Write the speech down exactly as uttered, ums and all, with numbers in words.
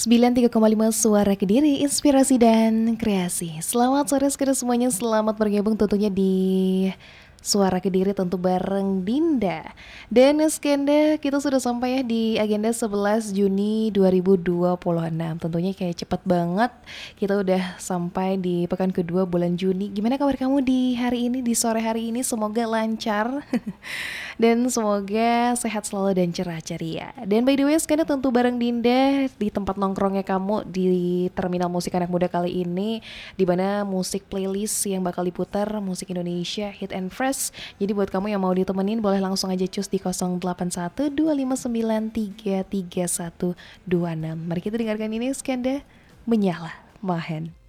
sembilan puluh tiga koma lima Suara Kediri, inspirasi dan kreasi. Selamat sore sekarang semuanya, selamat bergabung tentunya di Suara Kediri tentu bareng Dinda. Dan Skanda, kita sudah sampai ya di agenda sebelas Juni dua ribu dua puluh enam. Tentunya kayak cepet banget, kita udah sampai di pekan kedua bulan Juni. Gimana kabar kamu di hari ini, di sore hari ini? Semoga lancar dan semoga sehat selalu dan cerah ceria. Dan by the way, Skanda tentu bareng Dinda di tempat nongkrongnya kamu di Terminal Musik Anak Muda kali ini, di mana musik playlist yang bakal diputar musik Indonesia hit and fresh. Jadi buat kamu yang mau ditemenin boleh langsung aja cus di nol delapan satu dua lima sembilan tiga tiga satu dua enam. Mari kita dengarkan ini, Skanda, Menyala Mahen.